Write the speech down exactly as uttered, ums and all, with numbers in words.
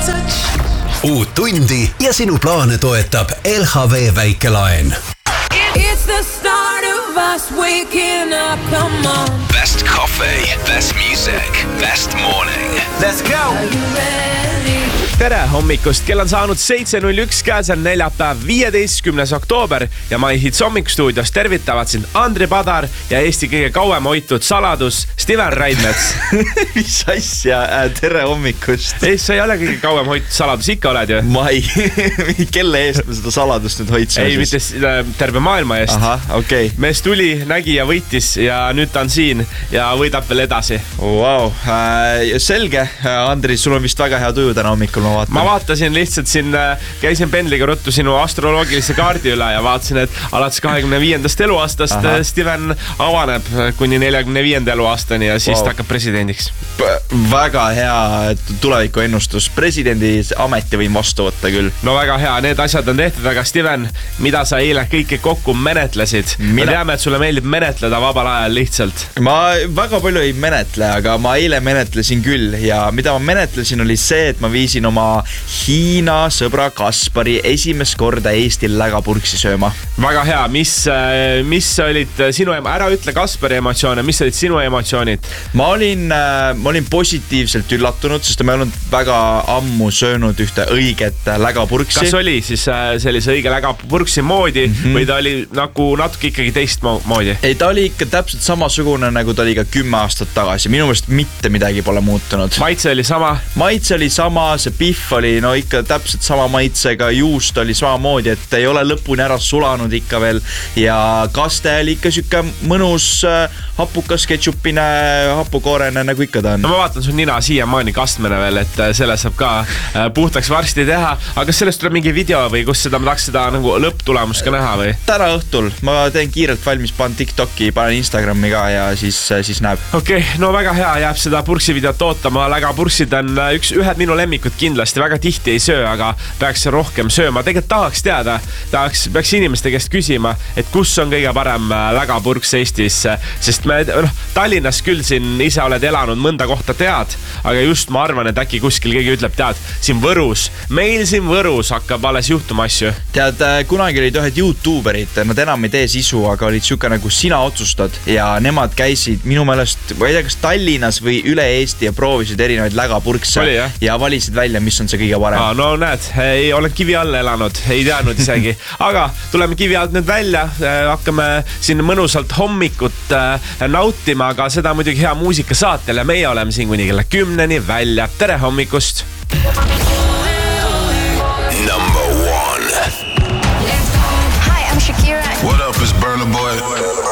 Uut tundi ja sinu plaane toetab L H V väikelaen. It's the start of us waking up, come on. Best coffee, best music, best morning. Let's go! Are you ready? Tere hommikust, kell on saanud seitse null üks, käes on neljapäev viieteistkümnes oktoober ja My Hits hommikustuudios tervitavad sind Andri Padar ja Eesti kõige kauem hoitud saladus Steven Raidmets. Mis asja, tere hommikust. Ei, sa ei ole kõige kauem hoitud saladus, ikka oled ju? Ma ei, kelle eest me seda saladust nüüd hoidsime? Ei, mitte terve maailma eest. Aha, okei. Okay. Mees tuli, nägi ja võitis ja nüüd ta on siin ja võidab veel edasi. Wow, selge. Andri, sul on vist väga hea tuju täna hommikul. Ma, ma vaatasin lihtsalt siin, käisin pendliga ruttu sinu astroloogilise kaardi üle ja vaatasin, et alates kahekümne viiendast eluaastast Aha. Steven avaneb kuni neljakümne viienda eluaastani ja siis wow. ta hakkab presidendiks. Väga hea tuleviku ennustus. Presidendi ameti võin vastu võtta küll. No väga hea, need asjad on tehtud, aga Steven, mida sa eile kõike kokku menetlesid? Mina... Me teame, et sulle meeldib menetleda vabal ajal lihtsalt. Ma väga palju ei menetle, aga ma eile menetlesin küll ja mida ma menetlesin oli see, et ma viisin oma Hiina sõbra Kaspari esimest korda Eestil lägapurksi sööma. Väga hea, mis, mis olid sinu, ära ütle Kaspari emotsioone, mis olid sinu emotsioonid? Ma olin, ma olin positiivselt üllatunud, sest ma ei olnud väga ammu söönud ühte õiget lägapurksi. Kas oli siis sellise õige lägapurksi moodi mm -hmm. või ta oli nagu natuke ikkagi teist moodi? Ei, ta oli ikka täpselt samasugune, nagu ta oli ka kümme aastat tagasi. Minu meelest mitte midagi pole muutunud. Maitse oli sama? Maitse oli sama, see pihv oli no ikka täpselt sama maitsega, juust oli samamoodi, et ei ole lõpuni ära sulanud ikka veel ja kaste oli ikka sükke mõnus hapukas, ketšupine, hapukoorene, nagu ikka ta on. No ma vaatan su nina siiamaani kastmene veel, et selle saab ka puhtaks varsti teha, aga kas sellest tuleb mingi video või kus seda ma tahaks seda nagu lõpptulemust ka näha või? Täna õhtul, ma teen kiirelt valmis, panen TikToki, panen Instagrami ka ja siis, siis näeb. Okei, okay, no väga hea, jääb seda purksi videot ootama, lägapurksid on üks, ühed minu lemmikud kindlasti, väga tihti ei söö, aga peaks rohkem sööma. Tegelikult tahaks teada, tahaks, peaks inimeste käest küsima, et kus on kõige parem lägapurks Eestis, sest me, noh, Tallinnas küll siin ise oled elanud, mõnda kohta tead, aga just ma arvan, et äkki kuskil keegi ütleb, tead, siin Võrus, meil siin Võrus hakkab alles juhtuma asju. Tead, kunagi olid ühed YouTuberid, nad enam ei tee sisu, aga olid siuke nagu sina otsustad ja nemad käisid minu meelest, ma ei tea, kas Tallinnas või üle Eesti ja proovisid erinevaid lägapurkse oli, ja valisid välja, mis on see kõige parem. Ah, no näed, ei olen kivi all elanud, ei teadnud isegi, aga tuleme kivi alt nüüd välja, hakkame siin mõnusalt hommikut nautima, aga seda muidugi hea muusika saatel ja meie oleme siin kuni kella kümneni välja. Tere hommikust!